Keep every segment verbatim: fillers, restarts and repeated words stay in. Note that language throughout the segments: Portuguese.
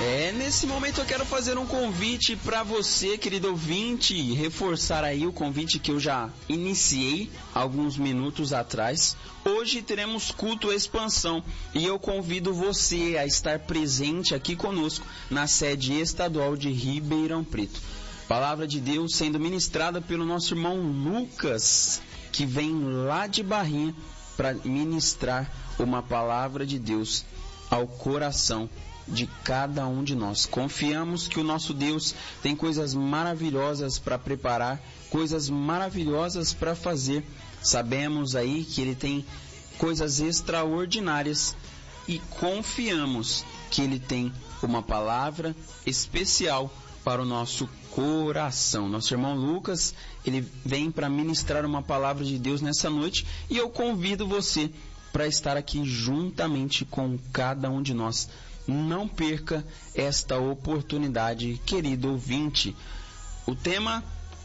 É, nesse momento eu quero fazer um convite para você, querido ouvinte, reforçar aí o convite que eu já iniciei alguns minutos atrás. Hoje teremos culto expansão e eu convido você a estar presente aqui conosco na sede estadual de Ribeirão Preto. Palavra de Deus sendo ministrada pelo nosso irmão Lucas, que vem lá de Barrinha para ministrar uma palavra de Deus ao coração de cada um de nós. Confiamos que o nosso Deus tem coisas maravilhosas para preparar, coisas maravilhosas para fazer. Sabemos aí que Ele tem coisas extraordinárias e confiamos que Ele tem uma palavra especial para o nosso coração. Nosso irmão Lucas, ele vem para ministrar uma palavra de Deus nessa noite e eu convido você para estar aqui juntamente com cada um de nós. Não perca esta oportunidade, querido ouvinte. O tema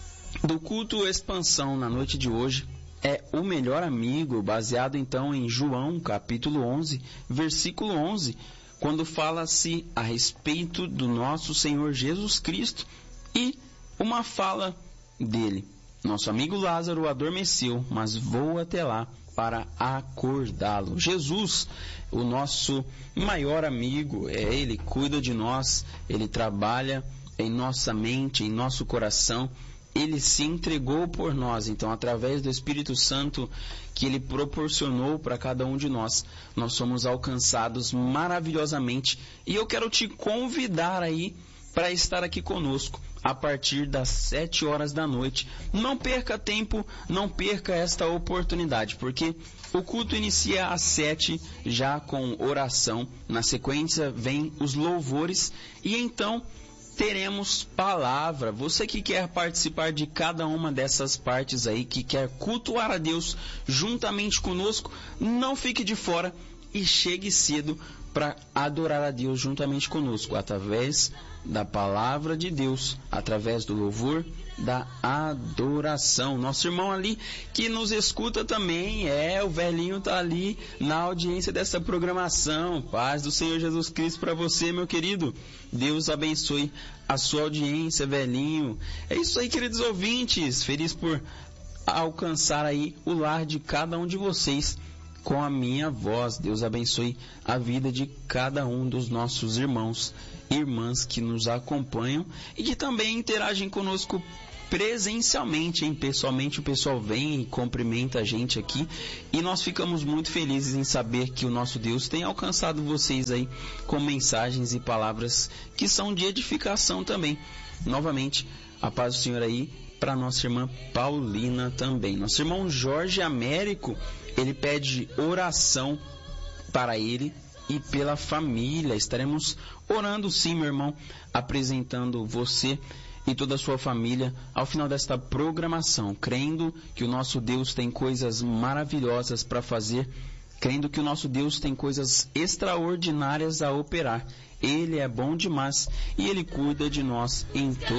do culto expansão na noite de hoje é o melhor amigo, baseado então em João, capítulo onze, versículo onze, quando fala-se a respeito do nosso Senhor Jesus Cristo e uma fala dele. Nosso amigo Lázaro adormeceu, mas vou até lá para acordá-lo. Jesus, o nosso maior amigo, é Ele cuida de nós, Ele trabalha em nossa mente, em nosso coração, Ele se entregou por nós. Então, através do Espírito Santo que Ele proporcionou para cada um de nós, nós somos alcançados maravilhosamente. E eu quero te convidar aí para estar aqui conosco a partir das sete horas da noite. Não perca tempo, não perca esta oportunidade, porque o culto inicia às sete, já com oração. Na sequência vem os louvores e então teremos palavra. Você que quer participar de cada uma dessas partes aí, que quer cultuar a Deus juntamente conosco, não fique de fora e chegue cedo para adorar a Deus juntamente conosco, através da palavra de Deus, através do louvor, da adoração. Nosso irmão ali que nos escuta também, é, o velhinho tá ali na audiência dessa programação. Paz do Senhor Jesus Cristo para você, meu querido. Deus abençoe a sua audiência, velhinho. É isso aí, queridos ouvintes. Feliz por alcançar aí o lar de cada um de vocês com a minha voz. Deus abençoe a vida de cada um dos nossos irmãos e irmãs que nos acompanham e que também interagem conosco presencialmente, hein? Pessoalmente o pessoal vem e cumprimenta a gente aqui e nós ficamos muito felizes em saber que o nosso Deus tem alcançado vocês aí com mensagens e palavras que são de edificação também. Novamente, a paz do Senhor aí para nossa irmã Paulina também. Nosso irmão Jorge Américo, ele pede oração para ele e pela família. Estaremos orando sim, meu irmão, apresentando você e toda a sua família ao final desta programação, crendo que o nosso Deus tem coisas maravilhosas para fazer, crendo que o nosso Deus tem coisas extraordinárias a operar. Ele é bom demais e Ele cuida de nós em todo